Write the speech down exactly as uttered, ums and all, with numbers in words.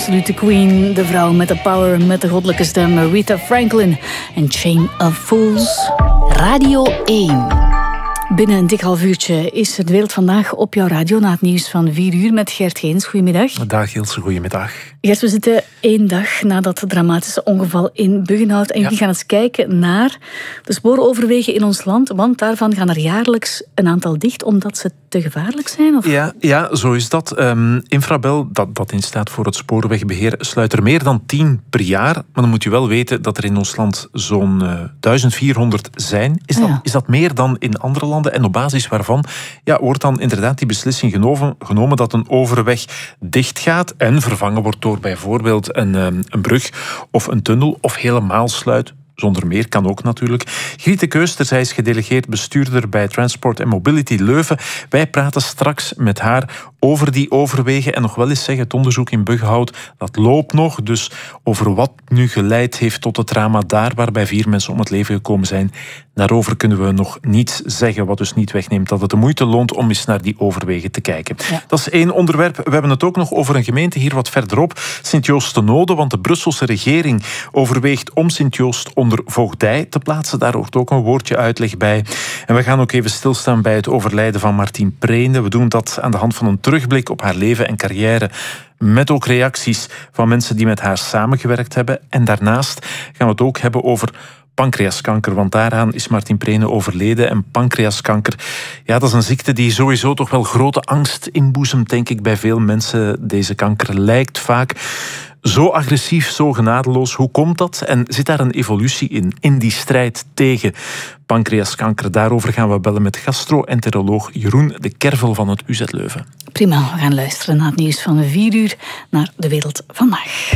absolute queen. De vrouw met de power, met de goddelijke stem. Aretha Franklin en Chain of Fools. Radio één. Binnen een dik half uurtje is het Wereld Vandaag op jouw radio na het nieuws van vier uur met Gert Geens. Goedemiddag. Dag Ilse, goedemiddag. Gert, we zitten één dag na dat dramatische ongeval in Buggenhout en jullie ja. gaan eens kijken naar de spooroverwegen in ons land, want daarvan gaan er jaarlijks een aantal dicht omdat ze te gevaarlijk zijn? Of? Ja, ja, zo is dat. Um, Infrabel, dat, dat instaat voor het spoorwegbeheer, sluit er meer dan tien per jaar. Maar dan moet je wel weten dat er in ons land zo'n uh, duizend vierhonderd zijn. Is dat, ja. is dat meer dan in andere landen? En op basis waarvan ja, wordt dan inderdaad die beslissing genomen, genomen dat een overweg dichtgaat en vervangen wordt door bijvoorbeeld een, een brug of een tunnel of helemaal sluit. Zonder meer, kan ook natuurlijk. Griet de Keuster, zij is gedelegeerd bestuurder bij Transport and Mobility Leuven. Wij praten straks met haar over die overwegen. En nog wel eens zeggen, het onderzoek in Buggenhout, dat loopt nog. Dus over wat nu geleid heeft tot het drama daar, waarbij vier mensen om het leven gekomen zijn, daarover kunnen we nog niets zeggen. Wat dus niet wegneemt dat het de moeite loont om eens naar die overwegen te kijken. Ja. Dat is één onderwerp. We hebben het ook nog over een gemeente hier wat verderop, Sint-Joost-ten-Noode, want de Brusselse regering overweegt om Sint-Joost onder voogdij te plaatsen. Daar hoort ook een woordje uitleg bij. En we gaan ook even stilstaan bij het overlijden van Martien Preene. We doen dat aan de hand van een terugblik op haar leven en carrière, met ook reacties van mensen die met haar samengewerkt hebben. En daarnaast gaan we het ook hebben over pancreaskanker, want daaraan is Martien Preene overleden. En pancreaskanker, ja, dat is een ziekte die sowieso toch wel grote angst inboezemt, denk ik, bij veel mensen. Deze kanker lijkt vaak zo agressief, zo genadeloos. Hoe komt dat? En zit daar een evolutie in, in die strijd tegen pancreaskanker? Daarover gaan we bellen met gastro-enteroloog Jeroen de Kervel van het U Z Leuven. Prima, we gaan luisteren naar het nieuws van vier uur naar De Wereld Vandaag.